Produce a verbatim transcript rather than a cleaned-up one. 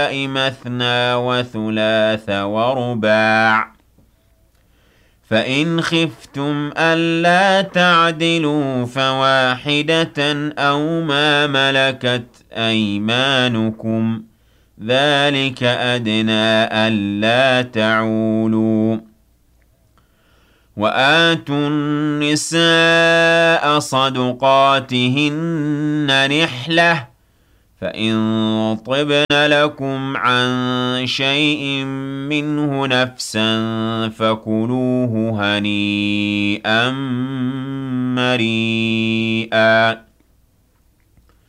مثنى وثلاث ورباع، فإن خفتم ألا تعدلوا فواحدة أو ما ملكت أيمانكم ذلك أدنى ألا تعولوا. وآتوا النساء صدقاتهن نحلة، فإن طبن لكم عن شيء منه نفسا فكلوه هنيئا مريئا.